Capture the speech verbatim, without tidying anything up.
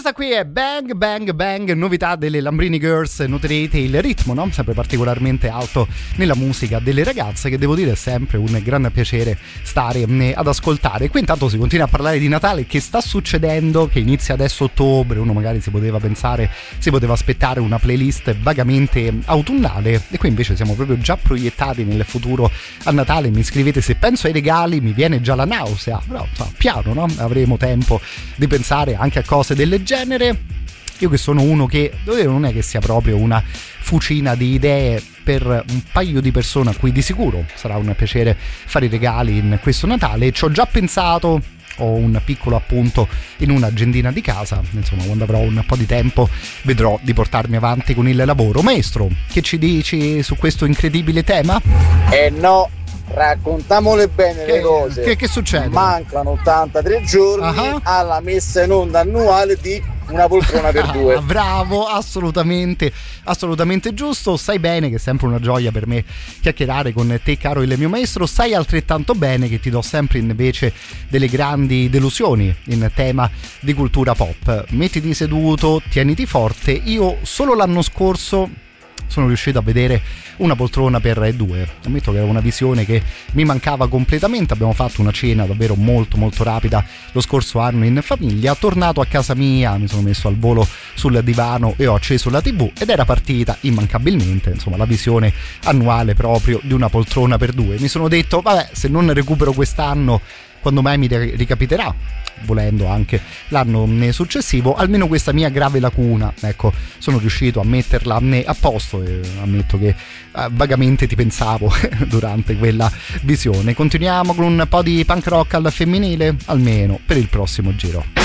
Questa qui è Bang Bang Bang, novità delle Lambrini Girls. Noterete il ritmo, no? Sempre particolarmente alto nella musica delle ragazze, che devo dire è sempre un grande piacere stare ad ascoltare. Qui intanto si continua a parlare di Natale, che sta succedendo, che inizia adesso ottobre, uno magari si poteva pensare, si poteva aspettare una playlist vagamente autunnale, e qui invece siamo proprio già proiettati nel futuro a Natale. Mi scrivete: se penso ai regali mi viene già la nausea, però insomma, piano, no? Avremo tempo di pensare anche a cose del genere. Io che sono uno che, devo dire, non è che sia proprio una fucina di idee per un paio di persone a cui di sicuro sarà un piacere fare i regali in questo Natale. Ci ho già pensato, ho un piccolo appunto in un'agendina di casa, insomma quando avrò un po' di tempo vedrò di portarmi avanti con il lavoro. Maestro, che ci dici su questo incredibile tema? Eh no, raccontamole bene che, le cose. Che, che succede? Mancano ottantatré giorni uh-huh. alla messa in onda annuale di Una poltrona per due. Ah, bravo, assolutamente, assolutamente giusto. Sai bene che è sempre una gioia per me chiacchierare con te, caro il mio maestro. Sai altrettanto bene che ti do sempre invece delle grandi delusioni in tema di cultura pop. Mettiti seduto, tieniti forte. Io solo l'anno scorso sono riuscito a vedere Una poltrona per due. Ammetto che era una visione che mi mancava completamente. Abbiamo fatto una cena davvero molto molto rapida lo scorso anno in famiglia. Tornato a casa mia, mi sono messo al volo sul divano e ho acceso la tivù ed era partita immancabilmente, insomma, la visione annuale proprio di Una poltrona per due. Mi sono detto, vabbè, se non recupero quest'anno, quando mai mi ricapiterà, volendo anche l'anno successivo, almeno questa mia grave lacuna, ecco, sono riuscito a metterla a posto, e ammetto che eh, vagamente ti pensavo durante quella visione. Continuiamo con un po' di punk rock al femminile, almeno per il prossimo giro.